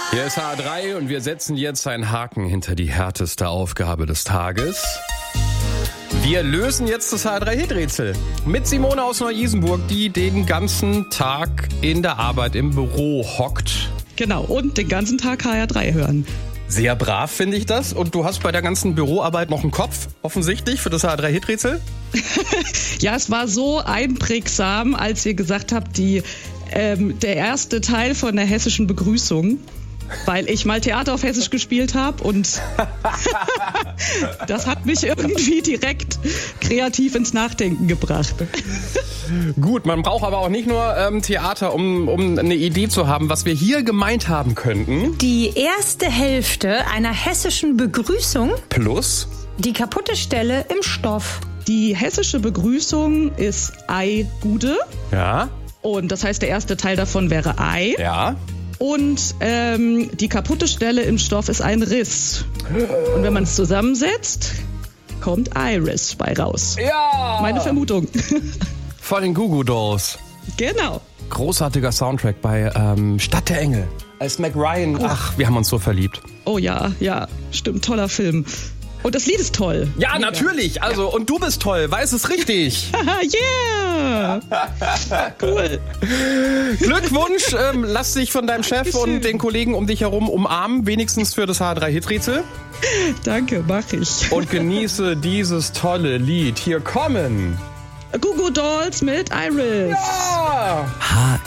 Hier ist H3 und wir setzen jetzt einen Haken hinter die härteste Aufgabe des Tages. Wir lösen jetzt das H3-Hit-Rätsel mit Simone aus Neu-Isenburg, die den ganzen Tag in der Arbeit im Büro hockt. Genau, und den ganzen Tag HR3 hören. Sehr brav finde ich das. Und du hast bei der ganzen Büroarbeit noch einen Kopf, offensichtlich, für das H3-Hit-Rätsel? Ja, es war so einprägsam, als ihr gesagt habt, der erste Teil von der hessischen Begrüßung, weil ich mal Theater auf Hessisch gespielt habe und das hat mich irgendwie direkt kreativ ins Nachdenken gebracht. Gut, man braucht aber auch nicht nur Theater, um eine Idee zu haben, was wir hier gemeint haben könnten. Die erste Hälfte einer hessischen Begrüßung Plus die kaputte Stelle im Stoff. Die hessische Begrüßung ist Ei Gude. Ja. Und das heißt, der erste Teil davon wäre Ei. Ja. Und die kaputte Stelle im Stoff ist ein Riss. Und wenn man es zusammensetzt, kommt Iris bei raus. Ja! Meine Vermutung. Von den Goo Goo Dolls. Genau. Großartiger Soundtrack bei Stadt der Engel. Als Mac Ryan. Ach, wir haben uns so verliebt. Oh ja, stimmt, toller Film. Und das Lied ist toll. Ja, mega. Natürlich. Also, ja. Und du bist toll. Weiß es richtig. Yeah. Cool. Glückwunsch. Lass dich von deinem Chef und den Kollegen um dich herum umarmen. Wenigstens für das H3-Hit-Rätsel. Danke, mach ich. Und genieße dieses tolle Lied. Hier kommen Goo Goo Dolls mit Iris. Ja.